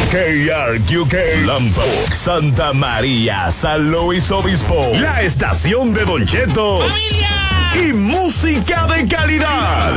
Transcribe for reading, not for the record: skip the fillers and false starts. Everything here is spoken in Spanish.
KRQK, Lampa, Santa María, San Luis Obispo, la estación de Don Cheto. ¡Familia! Y música de calidad.